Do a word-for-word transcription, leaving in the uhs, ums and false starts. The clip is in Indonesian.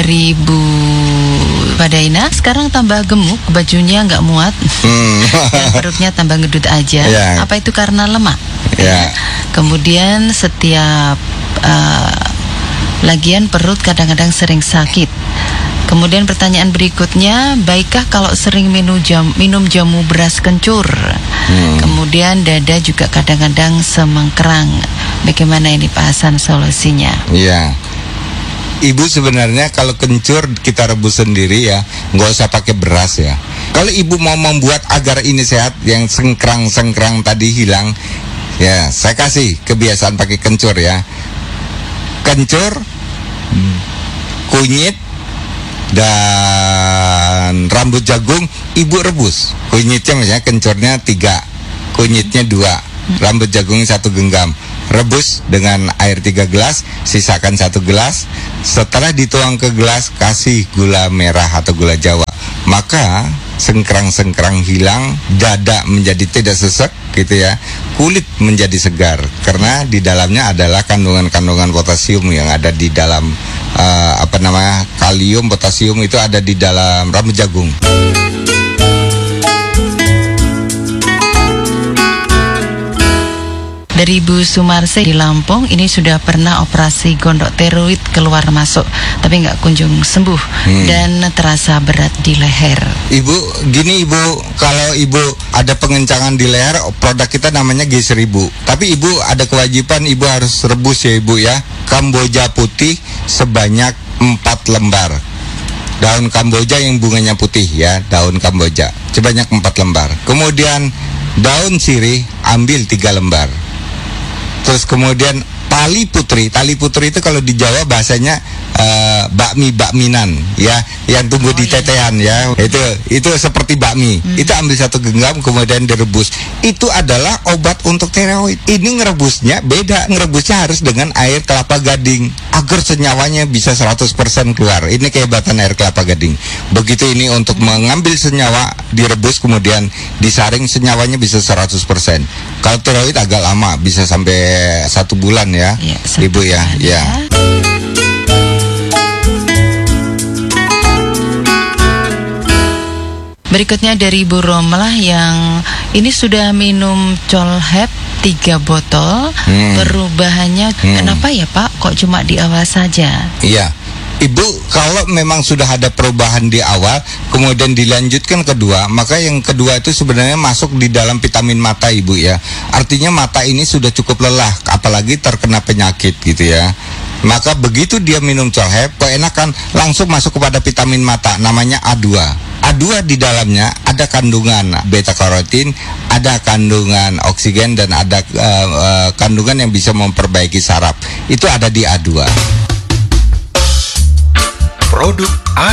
dari Bu Padaina, sekarang tambah gemuk, bajunya nggak muat, hmm. dan perutnya tambah ngedut aja. Yeah. Apa itu karena lemak? Yeah. Kemudian setiap uh, lagian perut kadang-kadang sering sakit. Kemudian pertanyaan berikutnya, baikkah kalau sering minum, jam, minum jamu beras kencur? Hmm. Kemudian dada juga kadang-kadang semengkerang. Bagaimana ini Pak Hasan solusinya? Iya. Ibu sebenarnya kalau kencur kita rebus sendiri ya, nggak usah pakai beras ya. Kalau ibu mau membuat agar ini sehat, yang sengkrang-sengkrang tadi hilang, ya saya kasih kebiasaan pakai kencur ya. Kencur, kunyit, dan rambut jagung ibu rebus. Kunyitnya misalnya kencurnya tiga, kunyitnya dua, rambut jagungnya satu genggam. Rebus dengan air tiga gelas, sisakan satu gelas. Setelah dituang ke gelas, kasih gula merah atau gula Jawa. Maka sengkrang-sengkrang hilang, dada menjadi tidak sesek gitu ya. Kulit menjadi segar karena di dalamnya adalah kandungan-kandungan potasium yang ada di dalam uh, apa namanya? Kalium, potasium itu ada di dalam rambut jagung. Dari Bu Sumarse di Lampung, ini sudah pernah operasi gondok tiroid keluar masuk, tapi nggak kunjung sembuh hmm. dan terasa berat di leher. Ibu, gini Ibu, kalau Ibu ada pengencangan di leher, produk kita namanya G seribu. Tapi Ibu ada kewajiban, Ibu harus rebus ya Ibu ya. Kamboja putih sebanyak empat lembar. Daun Kamboja yang bunganya putih ya, daun Kamboja sebanyak empat lembar. Kemudian daun sirih ambil tiga lembar. Terus kemudian tali putri, tali putri itu kalau di Jawa bahasanya uh, bakmi bakminan ya, yang tumbuh oh, di tetean ya, itu itu seperti bakmi. Hmm. Itu ambil satu genggam kemudian direbus. Itu adalah obat untuk tiroid. Ini ngerebusnya beda, ngerebusnya harus dengan air kelapa gading agar senyawanya bisa seratus persen keluar. Ini kehebatan air kelapa gading. Begitu ini untuk mengambil senyawa, direbus kemudian disaring, senyawanya bisa seratus persen. Kalau tiroid agak lama, bisa sampai satu bulan ya, ya Ibu ya, ya. Berikutnya dari Bu Romlah yang ini sudah minum Colhep tiga botol, hmm. perubahannya hmm. kenapa ya Pak? Kok cuma di awal saja? Iya. Ibu, kalau memang sudah ada perubahan di awal, kemudian dilanjutkan kedua, maka yang kedua itu sebenarnya masuk di dalam vitamin mata Ibu ya. Artinya mata ini sudah cukup lelah, apalagi terkena penyakit gitu ya. Maka begitu dia minum Colhep, kok enakan langsung masuk kepada vitamin mata, namanya A dua. A dua di dalamnya ada kandungan beta karotin, ada kandungan oksigen, dan ada uh, uh, kandungan yang bisa memperbaiki saraf. Itu ada di A dua. Produk A